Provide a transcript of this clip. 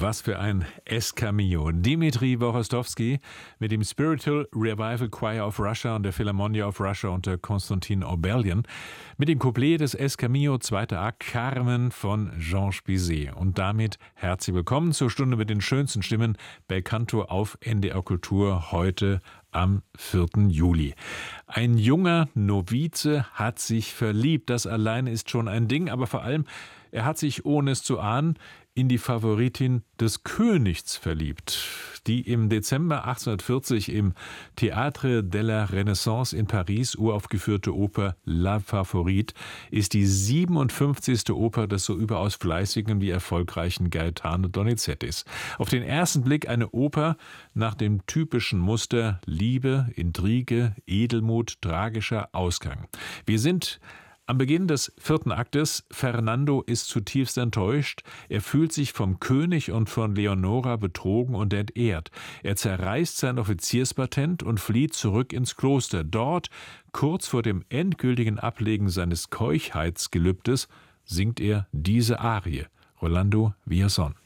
Was für ein Escamillo. Dimitri Worostowski mit dem Spiritual Revival Choir of Russia und der Philharmonia of Russia unter Konstantin Orbelian. Mit dem Couplet des Escamillo, zweiter Akt, Carmen von Georges Bizet. Und damit herzlich willkommen zur Stunde mit den schönsten Stimmen bei Canto auf NDR Kultur heute am 4. Juli. Ein junger Novize hat sich verliebt. Das allein ist schon ein Ding, aber vor allem, er hat sich, ohne es zu ahnen, in die Favoritin des Königs verliebt. Die im Dezember 1840 im Théâtre de la Renaissance in Paris uraufgeführte Oper La Favorite ist die 57. Oper des so überaus fleißigen wie erfolgreichen Gaetano Donizettis. Auf den ersten Blick eine Oper nach dem typischen Muster Liebe, Intrige, Edelmut, tragischer Ausgang. Wir sind am Beginn des 4. Aktes. Fernando ist zutiefst enttäuscht. Er fühlt sich vom König und von Leonora betrogen und entehrt. Er zerreißt sein Offizierspatent und flieht zurück ins Kloster. Dort, kurz vor dem endgültigen Ablegen seines Keuchheitsgelübdes, singt er diese Arie. Rolando Villazón.